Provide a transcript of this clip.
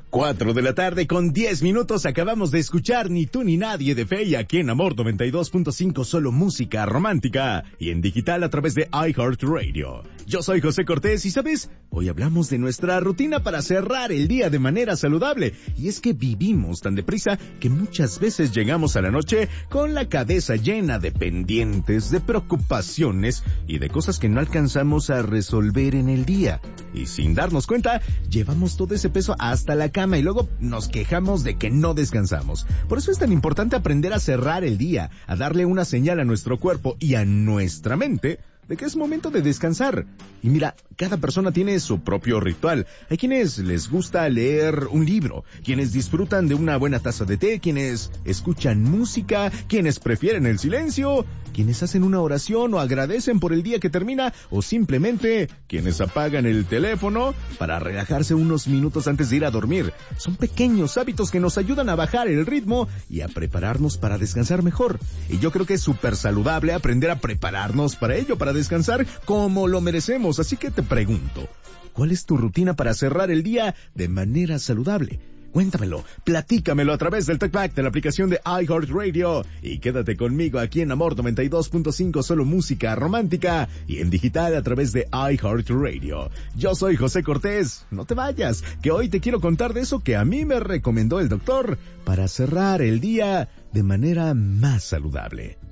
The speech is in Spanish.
4 de la tarde con 10 minutos. Acabamos de escuchar Ni tú ni nadie de Feya aquí en Amor 92.5, solo música romántica y en digital a través de iHeartRadio. Yo soy José Cortés y ¿sabes? Hoy hablamos de nuestra rutina para cerrar el día de manera saludable. Y es que vivimos tan deprisa que muchas veces llegamos a la noche con la cabeza llena de pendientes, de preocupaciones y de cosas que no alcanzamos a resolver en el día. Y sin darnos cuenta, llevamos todo ese peso hasta la cama y luego nos quejamos de que no descansamos. Por eso es tan importante aprender a cerrar el día, a darle una señal a nuestro cuerpo y a nuestra mente de que es momento de descansar. Y mira, cada persona tiene su propio ritual. Hay quienes les gusta leer un libro, quienes disfrutan de una buena taza de té, quienes escuchan música, quienes prefieren el silencio, quienes hacen una oración o agradecen por el día que termina, o simplemente quienes apagan el teléfono para relajarse unos minutos antes de ir a dormir. Son pequeños hábitos que nos ayudan a bajar el ritmo y a prepararnos para descansar mejor. Y yo creo que es súper saludable aprender a prepararnos para ello, para descansar como lo merecemos. Así que te pregunto, ¿cuál es tu rutina para cerrar el día de manera saludable? Cuéntamelo, platícamelo a través del TalkBack de la aplicación de iHeartRadio y quédate conmigo aquí en Amor 92.5, solo música romántica y en digital a través de iHeartRadio. Yo soy José Cortés, no te vayas, que hoy te quiero contar de eso que a mí me recomendó el doctor para cerrar el día de manera más saludable.